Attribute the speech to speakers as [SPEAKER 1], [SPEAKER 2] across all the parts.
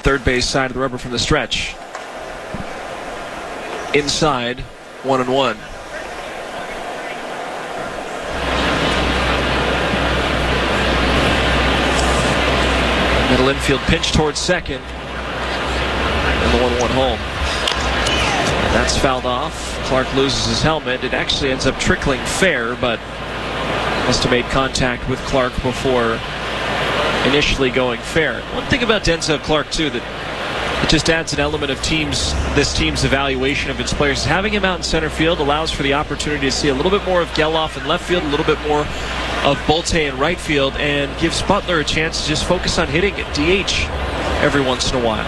[SPEAKER 1] third base side of the rubber from the stretch. Inside, 1-1. Middle infield pinch towards second. And the 1-1 home. That's fouled off. Clark loses his helmet. It actually ends up trickling fair, but must have made contact with Clark before initially going fair. One thing about Denzel Clark, too, that it just adds an element of this team's evaluation of its players. Having him out in center field allows for the opportunity to see a little bit more of Geloff in left field, a little bit more of Bolte in right field, and gives Butler a chance to just focus on hitting at DH every once in a while.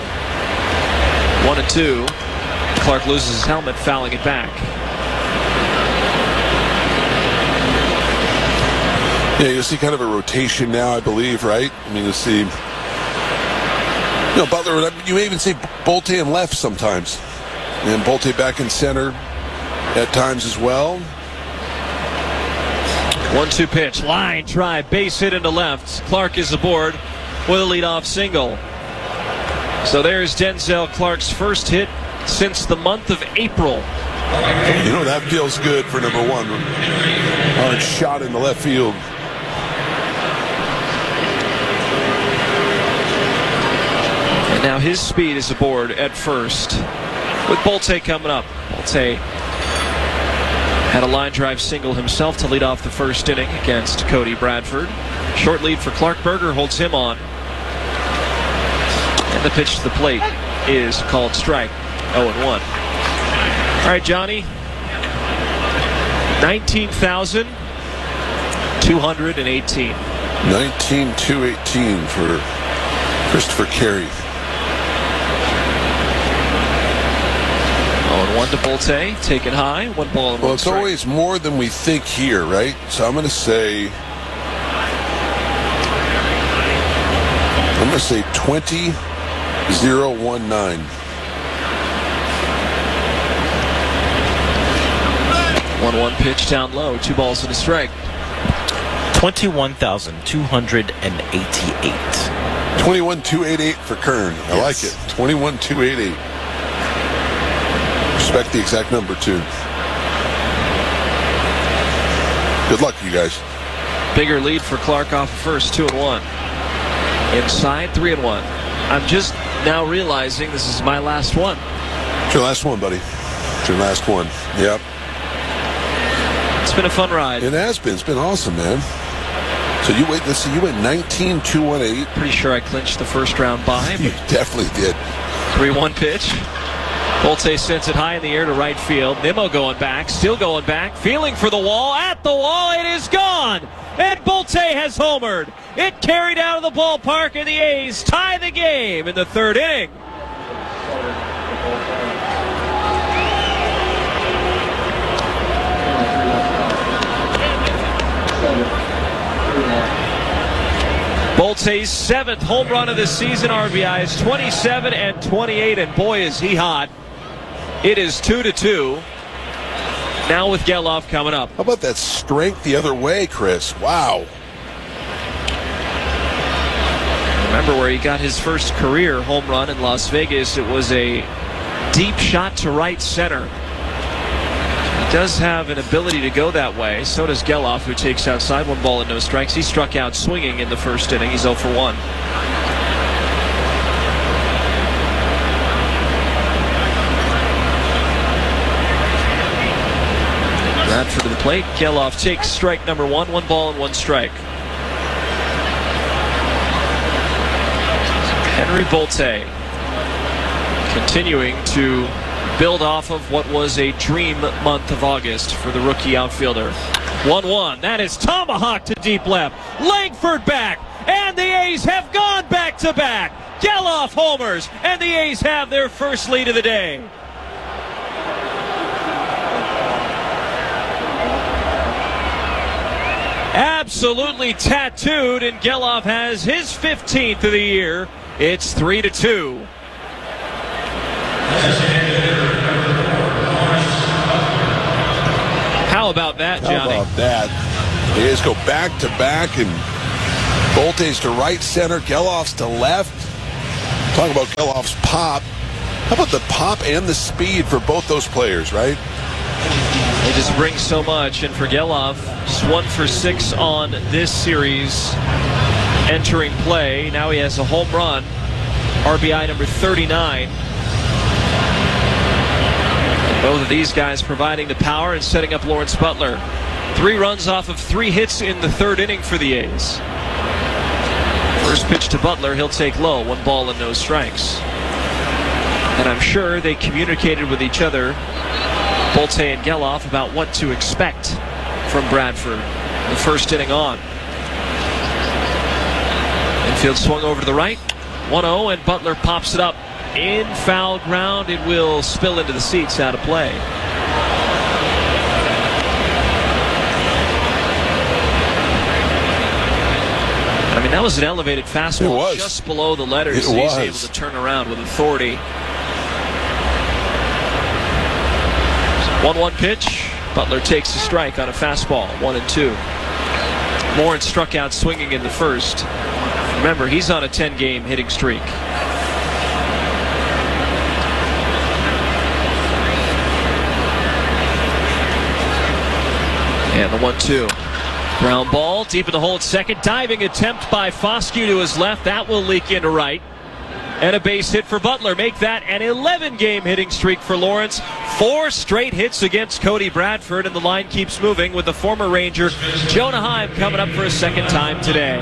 [SPEAKER 1] 1-2. Clark loses his helmet, fouling it back.
[SPEAKER 2] Yeah, you'll see kind of a rotation now, I believe, right? I mean, you'll see, Butler, you may even see Bolte in left sometimes. And Bolte back in center at times as well.
[SPEAKER 1] 1-2 pitch, line drive, base hit into left. Clark is aboard with a leadoff single. So there's Denzel Clark's first hit since the month of April.
[SPEAKER 2] That feels good for number one. Hard shot in the left field.
[SPEAKER 1] And now his speed is aboard at first with Bolte coming up. Bolte had a line drive single himself to lead off the first inning against Cody Bradford. Short lead for Clark. Berger holds him on. And the pitch to the plate is called strike. 0-1. All right, Johnny. 19,218.
[SPEAKER 2] 19,218 for Christopher Carey.
[SPEAKER 1] 0-1 to Bolte, taken high, 1 ball and 1
[SPEAKER 2] it's
[SPEAKER 1] strike.
[SPEAKER 2] always more than we think here, right? So I'm going to say 20,019.
[SPEAKER 1] 1-1 pitch down low, 2 balls and a strike.
[SPEAKER 3] 21,288.
[SPEAKER 2] 21,288 for Kern. I like it. 21,288. Respect the exact number, too. Good luck, you guys.
[SPEAKER 1] Bigger lead for Clark off of first, 2-1. Inside, 3-1. I'm just now realizing this is my last one.
[SPEAKER 2] It's your last one, buddy. It's your last one. Yep.
[SPEAKER 1] It's been a fun ride.
[SPEAKER 2] It has been. It's been awesome, man. So you went 19-2-1-8.
[SPEAKER 1] Pretty sure I clinched the first round bye.
[SPEAKER 2] You definitely did.
[SPEAKER 1] 3-1 pitch. Bolte sends it high in the air to right field. Nimmo going back, still going back, feeling for the wall. At the wall, it is gone. And Bolte has homered. It carried out of the ballpark, and the A's tie the game in the third inning. Bolte's 7th home run of the season. RBIs 27 and 28, and boy is he hot. It is 2-2. Now with Geloff coming up.
[SPEAKER 2] How about that strength the other way, Chris? Wow.
[SPEAKER 1] Remember where he got his first career home run in Las Vegas. It was a deep shot to right center. He does have an ability to go that way. So does Geloff, who takes outside, 1 ball and no strikes. He struck out swinging in the first inning. He's 0 for 1. Bradford to the plate. Geloff takes strike number 1. 1 ball and 1 strike. Henry Bolte continuing to build off of what was a dream month of August for the rookie outfielder. 1-1. That is tomahawk to deep left. Langford back. And the A's have gone back to back. Geloff homers. And the A's have their first lead of the day. Absolutely tattooed. And Geloff has his 15th of the year. It's 3-2. How about that, Johnny?
[SPEAKER 2] How about that? The A's go back to back, and Bolte's to right center, Geloff's to left. Talk about Geloff's pop. How about the pop and the speed for both those players, right?
[SPEAKER 1] They just bring so much. And for Geloff, just 1 for 6 on this series entering play. Now he has a home run, RBI number 39. Both of these guys providing the power and setting up Lawrence Butler. 3 runs off of 3 hits in the 3rd inning for the A's. First pitch to Butler, he'll take low, 1 ball and no strikes. And I'm sure they communicated with each other, Bolte and Geloff, about what to expect from Bradford the first inning on. Infield swung over to the right, 1-0, and Butler pops it up in foul ground. It will spill into the seats, out of play. I mean, that was an elevated fastball just below the letters. He's able to turn around with authority. 1-1 pitch. Butler takes a strike on a fastball, 1-2. Lawrence struck out swinging in the first. Remember, he's on a 10-game hitting streak. And the 1-2. Ground ball deep in the hole at second. Diving attempt by Foscue to his left. That will leak into right. And a base hit for Butler. Make that an 11-game hitting streak for Lawrence. 4 straight hits against Cody Bradford, and the line keeps moving with the former Ranger Jonah Heim coming up for a second time today.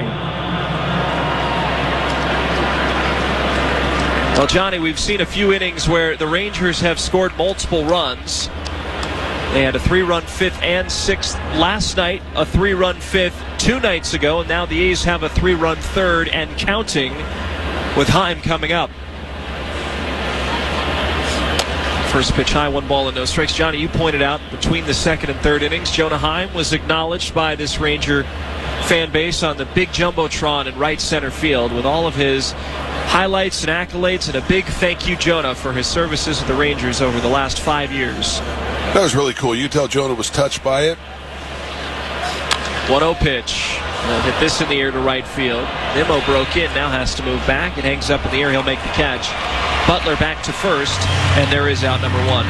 [SPEAKER 1] Well, Johnny, we've seen a few innings where the Rangers have scored multiple runs. They had a 3-run 5th and 6th last night, a 3-run 5th 2 nights ago, and now the A's have a 3-run 3rd and counting with Heim coming up. First pitch high, 1 ball and no strikes. Johnny, you pointed out between the 2nd and 3rd innings, Jonah Heim was acknowledged by this Ranger fan base on the big Jumbotron in right center field with all of his highlights and accolades, and a big thank you, Jonah, for his services with the Rangers over the last 5 years.
[SPEAKER 2] That was really cool. You tell Jonah was touched by it.
[SPEAKER 1] 1-0 pitch. He'll hit this in the air to right field. Nimmo broke in, now has to move back. It hangs up in the air, he'll make the catch. Butler back to first, and there is out number 1.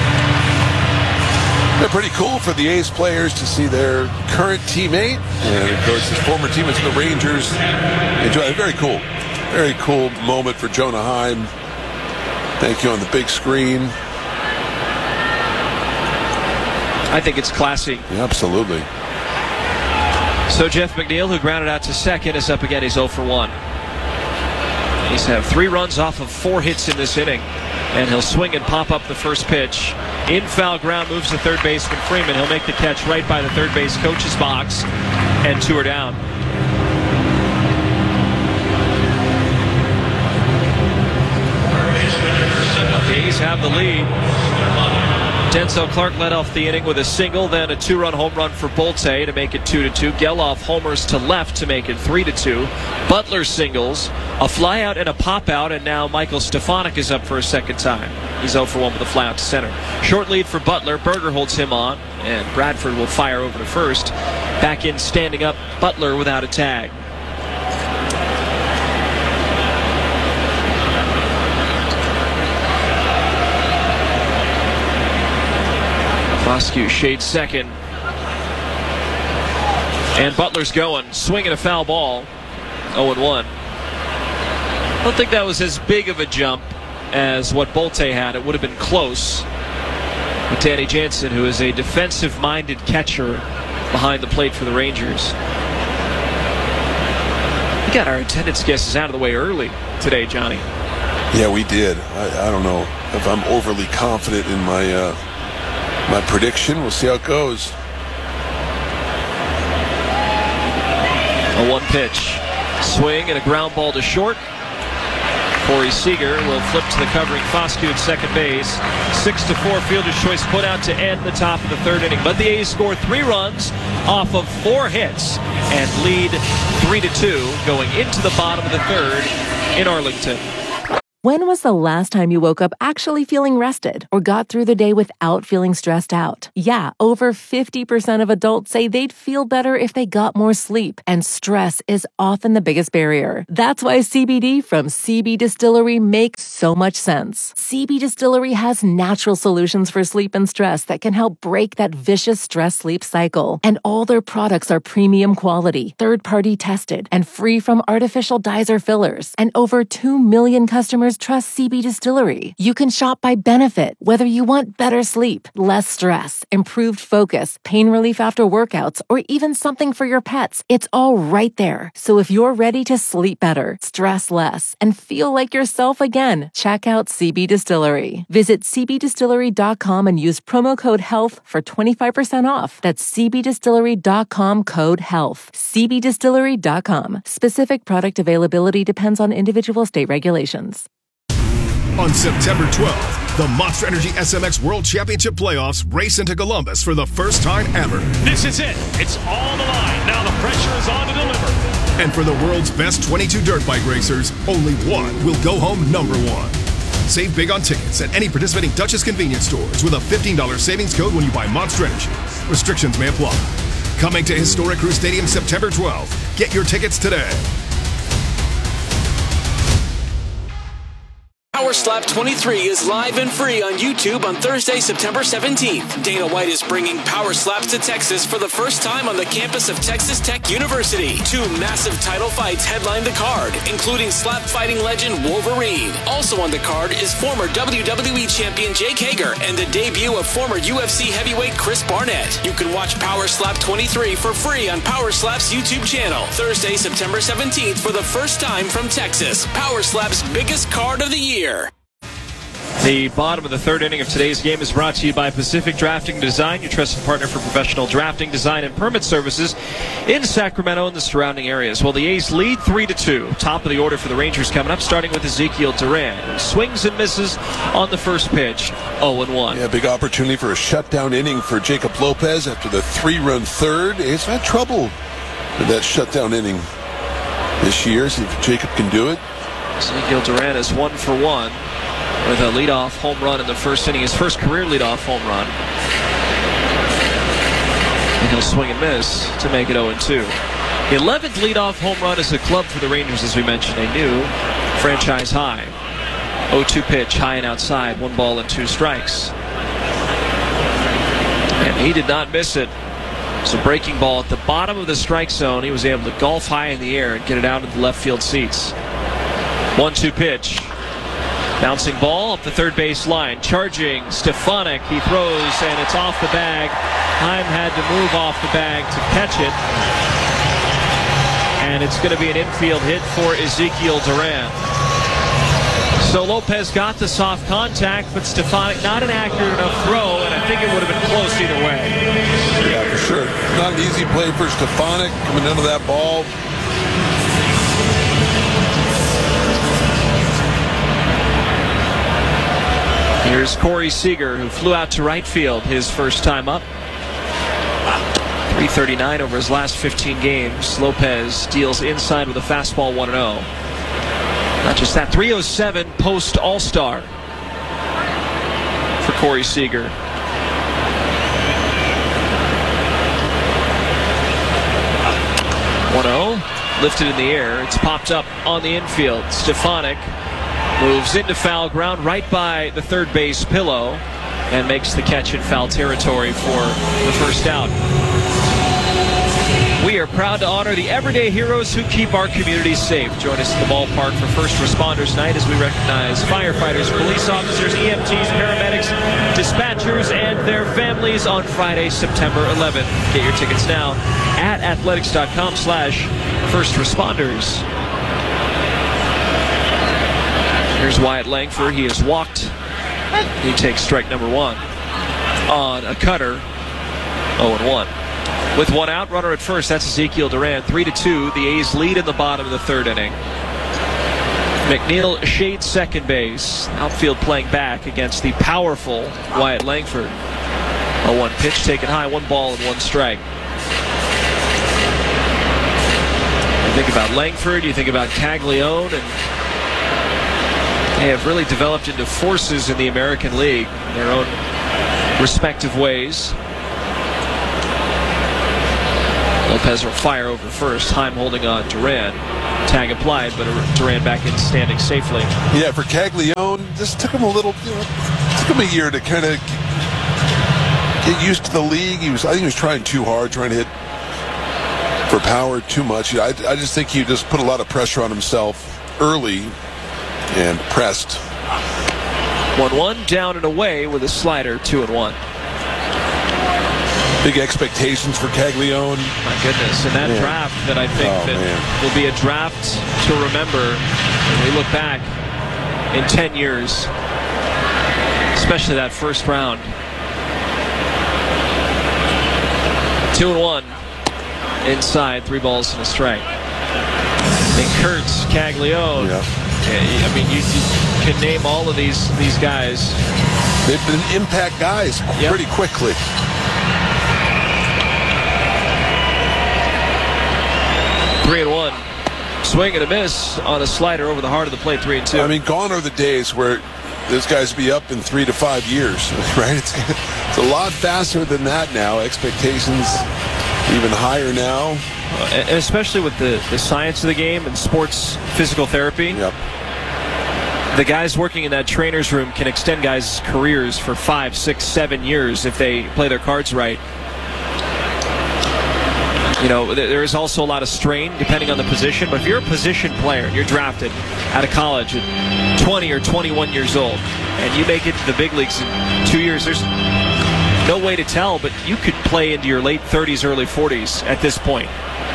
[SPEAKER 2] They're pretty cool for the A's players to see their current teammate, and of course his former teammates, the Rangers, enjoy it. Very cool. Very cool moment for Jonah Heim. Thank you on the big screen.
[SPEAKER 1] I think it's classy.
[SPEAKER 2] Yeah, absolutely.
[SPEAKER 1] So Jeff McNeil, who grounded out to second, is up again. He's 0 for 1. He's had 3 runs off of 4 hits in this inning. And he'll swing and pop up the first pitch. In foul ground, moves to third baseman Freeman. He'll make the catch right by the third base coach's box. And 2 are down. The A's have the lead. Denzel Clark led off the inning with a single, then a 2-run home run for Bolte to make it 2-2. Geloff homers to left to make it 3-2. Butler singles, a flyout and a pop-out, and now Michael Stefanik is up for a second time. He's 0 for 1 with a flyout to center. Short lead for Butler. Berger holds him on, and Bradford will fire over to first. Back in standing up, Butler without a tag. Foscue shades second. And Butler's going. Swinging a foul ball. 0-1. I don't think that was as big of a jump as what Bolte had. It would have been close. But Danny Jansen, who is a defensive-minded catcher behind the plate for the Rangers. We got our attendance guesses out of the way early today, Johnny.
[SPEAKER 2] Yeah, we did. I don't know if I'm overly confident in my prediction. We'll see how it goes.
[SPEAKER 1] A 1 pitch. Swing and a ground ball to short. Corey Seager will flip to the covering Foscue at second base. 6-4 fielder's choice put out to end the top of the 3rd inning. But the A's score 3 runs off of 4 hits and lead 3-2 going into the bottom of the 3rd in Arlington.
[SPEAKER 3] When was the last time you woke up actually feeling rested or got through the day without feeling stressed out? Yeah, over 50% of adults say they'd feel better if they got more sleep, and stress is often the biggest barrier. That's why CBD from CB Distillery makes so much sense. CB Distillery has natural solutions for sleep and stress that can help break that vicious stress-sleep cycle. And all their products are premium quality, third-party tested, and free from artificial dyes or fillers. And over 2 million customers trust CB Distillery. You can shop by benefit, whether you want better sleep, less stress, improved focus, pain relief after workouts, or even something for your pets. It's all right there. So if you're ready to sleep better, stress less, and feel like yourself again, check out CB Distillery. Visit cbdistillery.com and use promo code HEALTH for 25% off. That's cbdistillery.com, code HEALTH. cbdistillery.com. Specific product availability depends on individual state regulations.
[SPEAKER 4] On September 12th, the Monster Energy SMX World Championship Playoffs race into Columbus for the first time ever.
[SPEAKER 5] This is it. It's all the line. Now the pressure is on to deliver.
[SPEAKER 4] And for the world's best 22 dirt bike racers, only one will go home number one. Save big on tickets at any participating Dutchess convenience stores with a $15 savings code when you buy Monster Energy. Restrictions may apply. Coming to Historic Crew Stadium September 12th. Get your tickets today.
[SPEAKER 6] Power Slap 23 is live and free on YouTube on Thursday, September 17th. Dana White is bringing Power Slaps to Texas for the first time on the campus of Texas Tech University. 2 massive title fights headline the card, including slap fighting legend Wolverine. Also on the card is former WWE champion Jake Hager and the debut of former UFC heavyweight Chris Barnett. You can watch Power Slap 23 for free on Power Slap's YouTube channel. Thursday, September 17th for the first time from Texas. Power Slap's biggest card of the year.
[SPEAKER 1] The bottom of the third inning of today's game is brought to you by Pacific Drafting Design, your trusted partner for professional drafting, design, and permit services in Sacramento and the surrounding areas. Well, the A's lead 3-2. Top of the order for the Rangers coming up, starting with Ezekiel Duran. He swings and misses on the first pitch, 0-1.
[SPEAKER 2] Yeah, big opportunity for a shutdown inning for Jacob Lopez after the 3-run third. A's had trouble with that shutdown inning this year. See if Jacob can do it.
[SPEAKER 1] Ezekiel Duran is 1 for 1 with a leadoff home run in the first inning, his first career leadoff home run. And he'll swing and miss to make it 0-2. The 11th leadoff home run as a club for the Rangers, as we mentioned, a new franchise high. 0-2 pitch, high and outside, 1 ball and 2 strikes. And he did not miss it. It's a breaking ball at the bottom of the strike zone. He was able to golf high in the air and get it out of the left field seats. 1-2 pitch. Bouncing ball up the third base line. Charging Stefanik. He throws and it's off the bag. Heim had to move off the bag to catch it. And it's going to be an infield hit for Ezekiel Duran. So Lopez got the soft contact, but Stefanik not an accurate enough throw, and I think it would have been close either way.
[SPEAKER 2] Yeah, for sure. Not an easy play for Stefanik coming into that ball.
[SPEAKER 1] Here's Corey Seager, who flew out to right field his first time up. 339 over his last 15 games. Lopez deals inside with a fastball 1-0. Not just that, 307 post All-Star for Corey Seager. Lifted in the air. It's popped up on the infield. Stefanik moves into foul ground right by the third base pillow and makes the catch in foul territory for the first out. We are proud to honor the everyday heroes who keep our communities safe. Join us at the ballpark for First Responders Night as we recognize firefighters, police officers, EMTs, paramedics, dispatchers, and their families on Friday, September 11th. Get your tickets now at athletics.com/firstresponders. Here's Wyatt Langford. He has walked. He takes strike number 1 on a cutter. 0-1. With 1 out, runner at first. That's Ezekiel Duran. 3-2. The A's lead in the bottom of the third inning. McNeil shades second base. Outfield playing back against the powerful Wyatt Langford. 0-1 pitch taken high. 1 ball and 1 strike. You think about Langford. You think about Caglione and They have really developed into forces in the American League in their own respective ways. Lopez will fire over first. Heim holding on Duran. Tag applied, but Duran back in standing safely.
[SPEAKER 2] Yeah, for Caglione, this took him a little, took him a year to kind of get used to the league. I think he was trying too hard, trying to hit for power too much. I just think he just put a lot of pressure on himself early and pressed.
[SPEAKER 1] 1-1, down and away with a slider, 2-1.
[SPEAKER 2] Big expectations for Caglione.
[SPEAKER 1] My goodness, and that draft that I think will be a draft to remember when we look back in 10 years, especially that first round. 2-1 inside, 3 balls and a strike. And Kurtz, Caglione. I mean, you can name all of these guys.
[SPEAKER 2] They've been impact guys pretty quickly.
[SPEAKER 1] 3-1. Swing and a miss on a slider over the heart of the plate, 3-2.
[SPEAKER 2] I mean, gone are the days where those guys be up in 3 to 5 years, right? It's a lot faster than that now. Expectations even higher now.
[SPEAKER 1] And especially with the science of the game and sports physical therapy.
[SPEAKER 2] Yep.
[SPEAKER 1] The guys working in that trainer's room can extend guys' careers for 5, 6, 7 years if they play their cards right. You know, there is also a lot of strain depending on the position. But if you're a position player and you're drafted out of college at 20 or 21 years old and you make it to the big leagues in 2 years, there's no way to tell, but you could play into your late 30s, early 40s at this point.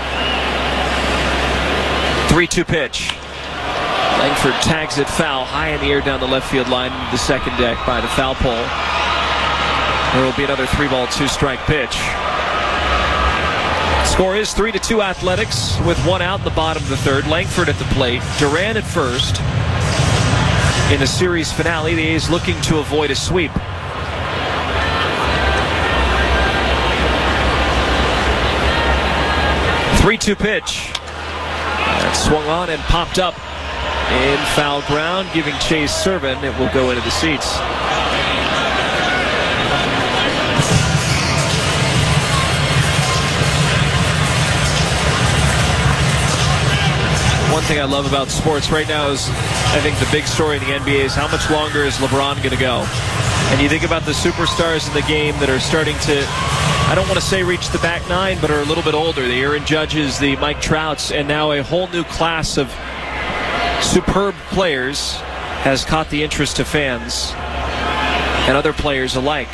[SPEAKER 1] 3-2 pitch. Langford tags it foul high in the air down the left field line into the second deck by the foul pole. There will be another 3-ball, 2-strike pitch. Score is 3-2 Athletics with 1 out in the bottom of the third. Langford at the plate, Duran at first. In the series finale, the A's looking to avoid a sweep. Three-two pitch. That swung on and popped up in foul ground, giving Chase Servin. It will go into the seats. One thing I love about sports right now is, I think the big story in the NBA is how much longer is LeBron going to go? And you think about the superstars in the game that are starting to, I don't want to say reach the back nine, but are a little bit older. The Aaron Judges, the Mike Trouts, and now a whole new class of superb players has caught the interest of fans and other players alike.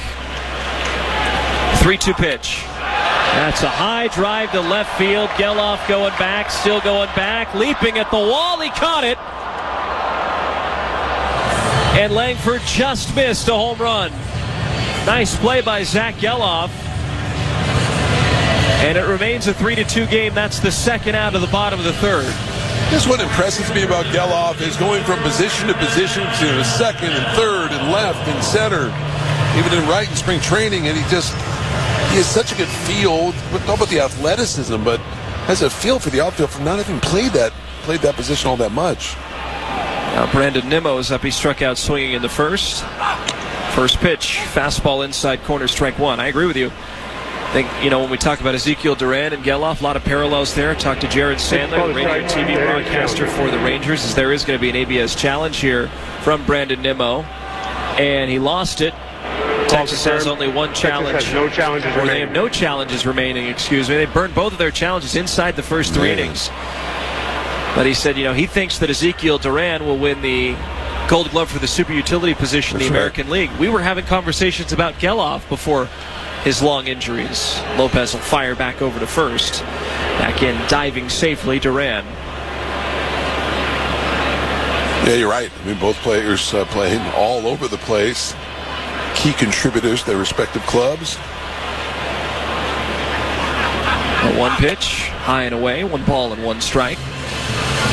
[SPEAKER 1] 3-2 pitch. That's a high drive to left field. Geloff going back, still going back, leaping at the wall. He caught it. And Langford just missed a home run. Nice play by Zach Geloff. And it remains a 3-2 game. That's the second out of the bottom of the third.
[SPEAKER 2] That's what impresses me about Geloff is going from position to position to second and third and left and center, even in right in spring training, and he has such a good feel. Not about the athleticism, but has a feel for the outfield from not having played that position all that much.
[SPEAKER 1] Now Brandon Nimmo is up. He struck out swinging in the first. First pitch, fastball inside corner, strike one. I agree with you. I think, when we talk about Ezekiel Duran and Geloff, a lot of parallels there. Talked to Jared Sandler, radio TV broadcaster for the Rangers, as there is going to be an ABS challenge here from Brandon Nimmo. And he lost it. Texas has only one challenge.
[SPEAKER 7] No challenges remaining.
[SPEAKER 1] They have no challenges remaining, excuse me. They burned both of their challenges inside the first 3 innings. But he said, he thinks that Ezekiel Duran will win the Gold Glove for the super utility position in the American League. We were having conversations about Geloff before his long injuries. Lopez will fire back over to first. Back in, diving safely, Duran.
[SPEAKER 2] Yeah, you're right. I mean, both players playing all over the place. Key contributors to their respective clubs.
[SPEAKER 1] A one pitch, high and away, 1 ball and 1 strike.